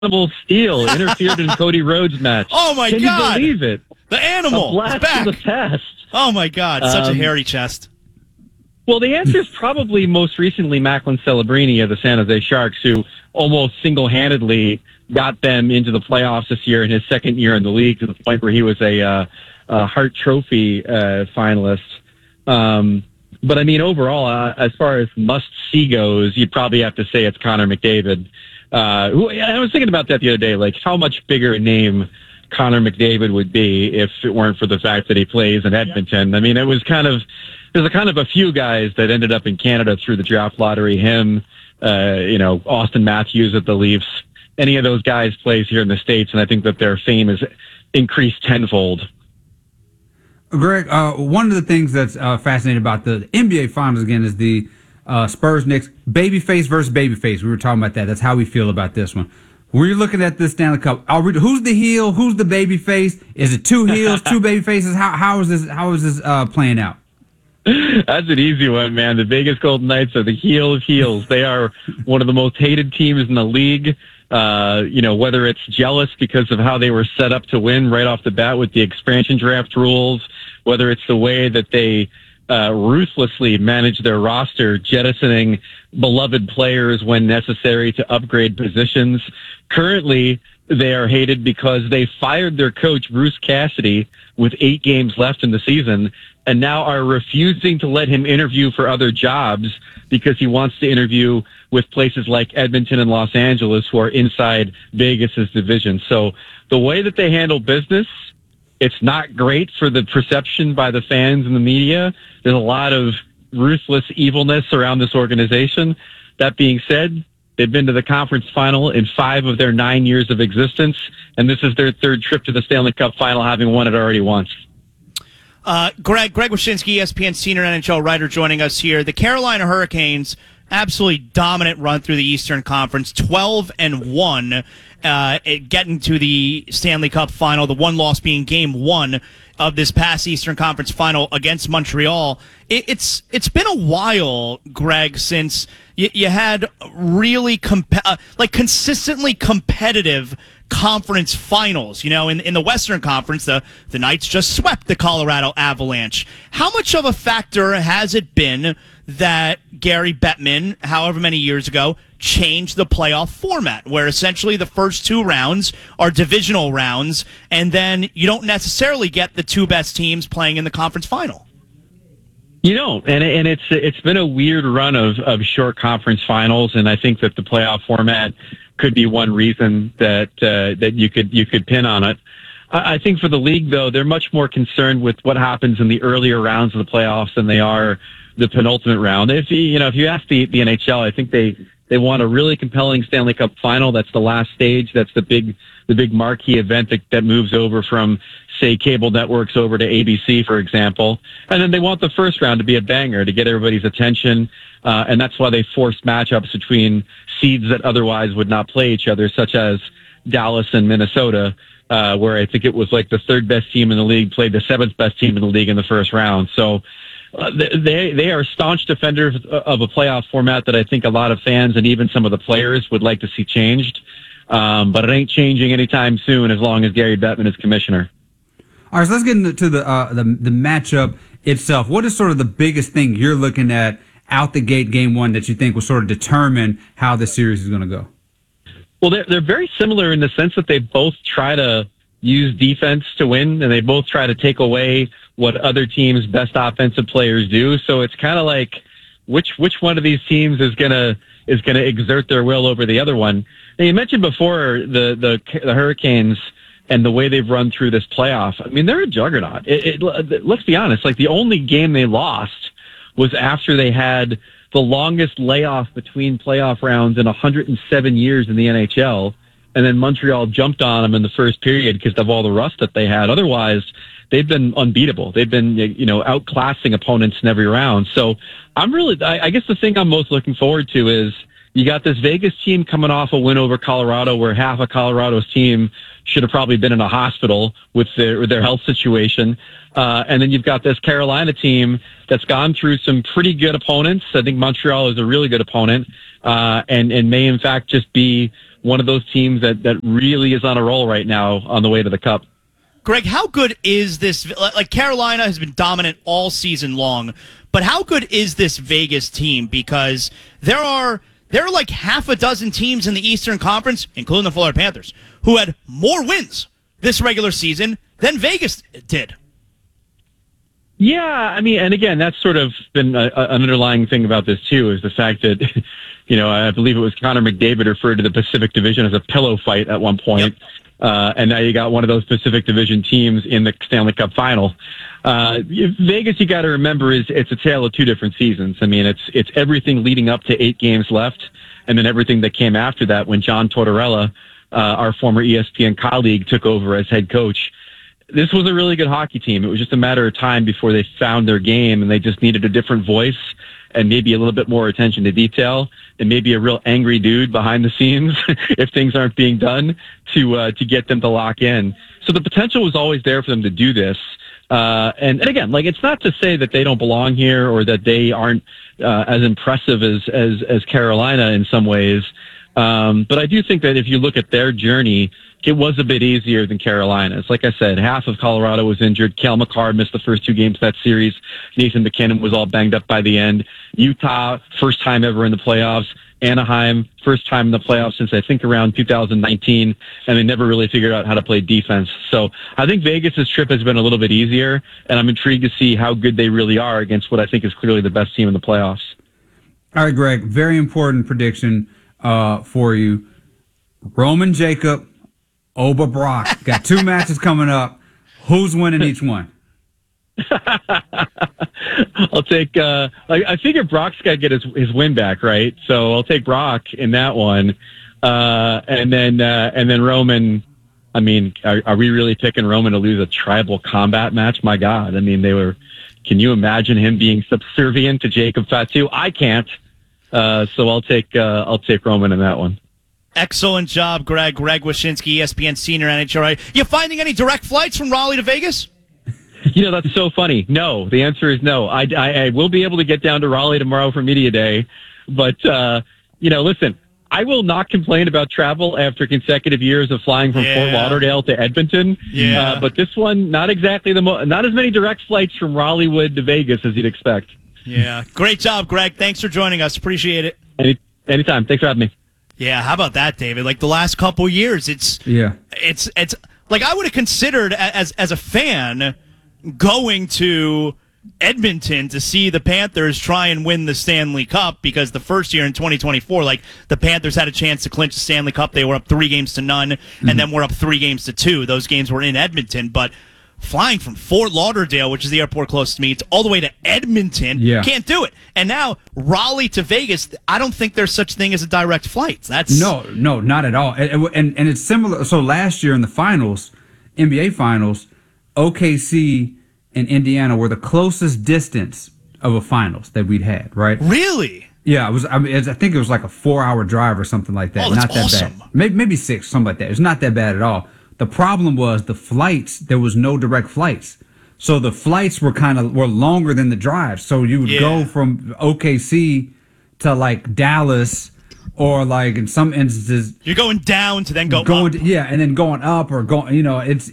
Animal Steel interfered in Cody Rhodes' match. Oh, my God. Can you believe it? The Animal. A blast back. to the past. Oh, my God. Such a hairy chest. Well, the answer is probably most recently Macklin Celebrini of the San Jose Sharks, who almost single-handedly got them into the playoffs this year in his second year in the league, to the point where he was a Hart Trophy finalist. But, I mean, overall, as far as must-see goes, you'd probably have to say it's Connor McDavid. Who I was thinking about that the other day, like how much bigger a name Connor McDavid would be if it weren't for the fact that he plays in Edmonton. I mean, there's a few guys that ended up in Canada through the draft lottery. Him, Austin Matthews at the Leafs. Any of those guys plays here in the States, and I think that their fame is increased tenfold. Greg, one of the things that's fascinating about the NBA Finals again is the Spurs Knicks babyface versus babyface. We were talking about that. That's how we feel about this one. When you're looking at this Stanley Cup, who's the heel? Who's the babyface? Is it two heels, two babyfaces? How is this playing out? That's an easy one, man. The Vegas Golden Knights are the heel of heels. They are one of the most hated teams in the league. Whether it's jealous because of how they were set up to win right off the bat with the expansion draft rules, whether it's the way that they ruthlessly manage their roster, jettisoning beloved players when necessary to upgrade positions. Currently, they are hated because they fired their coach, Bruce Cassidy, with 8 games left in the season, and now are refusing to let him interview for other jobs because he wants to interview with places like Edmonton and Los Angeles, who are inside Vegas's division. So the way that they handle business, it's not great for the perception by the fans and the media. There's a lot of ruthless evilness around this organization. That being said, they've been to the conference final in 5 of their 9 years of existence, and this is their 3rd trip to the Stanley Cup final, having won it already once. Greg Wyshynski, ESPN senior NHL writer, joining us here. The Carolina Hurricanes, absolutely dominant run through the Eastern Conference, 12-1, getting to the Stanley Cup final. The one loss being Game 1 of this past Eastern Conference final against Montreal. It's been a while, Greg, since you had really consistently competitive conference finals. In the Western Conference, the Knights just swept the Colorado Avalanche. How much of a factor has it been that Gary Bettman, however many years ago, changed the playoff format, where essentially the first 2 rounds are divisional rounds, and then you don't necessarily get the 2 best teams playing in the conference final? You don't, and it's been a weird run of short conference finals, and I think that the playoff format could be one reason that you could pin on it. I think for the league, though, they're much more concerned with what happens in the earlier rounds of the playoffs than they are the penultimate round. If you ask the NHL, I think they want a really compelling Stanley Cup final. That's the last stage. That's the big marquee event that moves over from, say, cable networks over to ABC, for example. And then they want the first round to be a banger to get everybody's attention. And that's why they forced matchups between seeds that otherwise would not play each other, such as Dallas and Minnesota, where I think it was like the 3rd best team in the league played the 7th best team in the league in the first round. So they are staunch defenders of a playoff format that I think a lot of fans and even some of the players would like to see changed. But it ain't changing anytime soon as long as Gary Bettman is commissioner. All right, so let's get into the matchup itself. What is sort of the biggest thing you're looking at out the gate Game 1 that you think will sort of determine how the series is going to go? Well, they're very similar in the sense that they both try to use defense to win, and they both try to take away what other teams' best offensive players do. So it's kind of like which one of these teams is gonna exert their will over the other one. Now, you mentioned before the Hurricanes and the way they've run through this playoff. I mean, they're a juggernaut. Let's be honest. Like, the only game they lost was after they had the longest layoff between playoff rounds in 107 years in the NHL. And then Montreal jumped on them in the first period because of all the rust that they had. Otherwise, they've been unbeatable. They've been, outclassing opponents in every round. So I guess the thing I'm most looking forward to is you got this Vegas team coming off a win over Colorado, where half of Colorado's team should have probably been in a hospital with their health situation. And then you've got this Carolina team that's gone through some pretty good opponents. I think Montreal is a really good opponent, and may in fact just be one of those teams that really is on a roll right now on the way to the Cup. Greg, how good is this? Like, Carolina has been dominant all season long, but how good is this Vegas team? Because there are like half a dozen teams in the Eastern Conference, including the Florida Panthers, who had more wins this regular season than Vegas did. Yeah, I mean, and again, that's sort of been an underlying thing about this too, is the fact that, I believe it was Connor McDavid referred to the Pacific Division as a pillow fight at one point. Yep. And now you got one of those Pacific Division teams in the Stanley Cup final. Vegas, you got to remember, it's a tale of two different seasons. I mean, it's everything leading up to 8 games left, and then everything that came after that when John Tortorella, our former ESPN colleague, took over as head coach. This was a really good hockey team. It was just a matter of time before they found their game, and they just needed a different voice and maybe a little bit more attention to detail and maybe a real angry dude behind the scenes if things aren't being done to get them to lock in. So the potential was always there for them to do this. And again, like, it's not to say that they don't belong here or that they aren't as impressive as Carolina in some ways. But I do think that if you look at their journey, it was a bit easier than Carolina's. Like I said, half of Colorado was injured. Cale Makar missed the first 2 games of that series. Nathan McKinnon was all banged up by the end. Utah, first time ever in the playoffs. Anaheim, first time in the playoffs since I think around 2019, and they never really figured out how to play defense. So I think Vegas's trip has been a little bit easier, and I'm intrigued to see how good they really are against what I think is clearly the best team in the playoffs. All right, Greg, very important prediction for you. Roman Jacob, Oba Brock. Got 2 matches coming up. Who's winning each one? I'll take. I figure Brock's got to get his win back, right? So I'll take Brock in that one, and then Roman. I mean, are we really picking Roman to lose a tribal combat match? My God! I mean, they were. Can you imagine him being subservient to Jacob Fatu? I can't. So I'll take Roman in that one. Excellent job, Greg. Greg Wyshynski, ESPN senior NHL writer. You finding any direct flights from Raleigh to Vegas? That's so funny. No, the answer is no. I will be able to get down to Raleigh tomorrow for media day, but listen, I will not complain about travel after consecutive years of flying from Fort Lauderdale to Edmonton. Yeah. But this one, not exactly not as many direct flights from Raleighwood to Vegas as you'd expect. Yeah. Great job, Greg. Thanks for joining us. Appreciate it. Anytime. Thanks for having me. Yeah, how about that, David? Like, the last couple years, it's like, I would have considered as a fan going to Edmonton to see the Panthers try and win the Stanley Cup, because the first year in 2024, like, the Panthers had a chance to clinch the Stanley Cup. They were up 3-0, and then we're up 3-2. Those games were in Edmonton, but flying from Fort Lauderdale, which is the airport closest to me, it's all the way to Edmonton. Can't do it. And now Raleigh to Vegas, I don't think there's such thing as a direct flight. No, not at all. And it's similar. So last year in the finals, NBA finals, OKC and Indiana were the closest distance of a finals that we'd had, right? Really? Yeah, it was. I think it was like a 4-hour drive or something like that. Oh, that's not that awesome. bad. Maybe 6, something like that. It's not that bad at all. The problem was the flights. There was no direct flights, so the flights were longer than the drive. So you would go from OKC to like Dallas, or like in some instances you're going down to then go up. And then going up or going.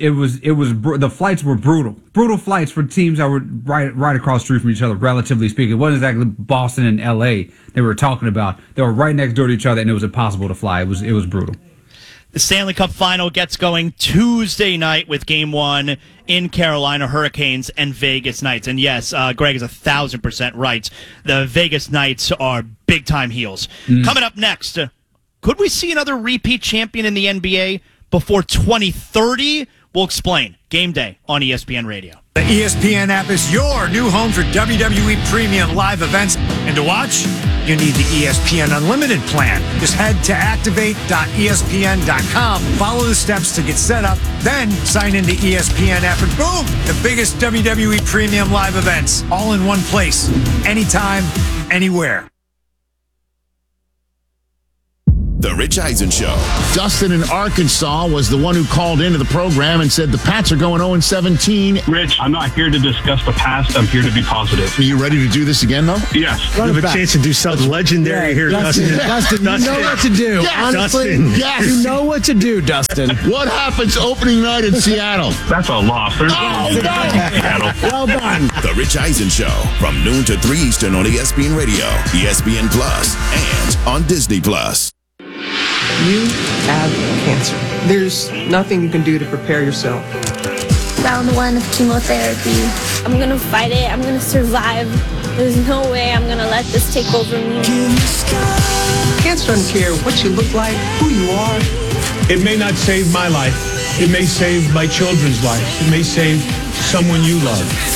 The flights were brutal flights for teams that were right across the street from each other. Relatively speaking, it wasn't exactly Boston and LA they were talking about. They were right next door to each other, and it was impossible to fly. It was brutal. The Stanley Cup final gets going Tuesday night with Game 1 in Carolina Hurricanes and Vegas Knights. And yes, Greg is 1,000% right. The Vegas Knights are big-time heels. Coming up next, could we see another repeat champion in the NBA before 2030? We'll explain. Game day on ESPN Radio. The ESPN app is your new home for WWE Premium live events. And to watch, you need the ESPN Unlimited plan. Just head to activate.espn.com, follow the steps to get set up, then sign into ESPN app, and boom, the biggest WWE Premium live events, all in one place, anytime, anywhere. The Rich Eisen Show. Dustin in Arkansas was the one who called into the program and said the Pats are going 0-17. Rich, I'm not here to discuss the past. I'm here to be positive. Are you ready to do this again, though? Yes. You have a chance to do something legendary here, Dustin. Dustin, you know what to do. Yes. Honestly, Yes. you know what to do, Dustin. What happens opening night in Seattle? That's a loss. There's Seattle. Well done. The Rich Eisen Show from noon to 3 Eastern on ESPN Radio, ESPN Plus, and on Disney Plus. You have cancer. There's nothing you can do to prepare yourself. Round 1 of chemotherapy. I'm gonna fight it. I'm gonna survive. There's no way I'm gonna let this take over me. Cancer doesn't care what you look like, who you are. It may not save my life. It may save my children's lives. It may save someone you love.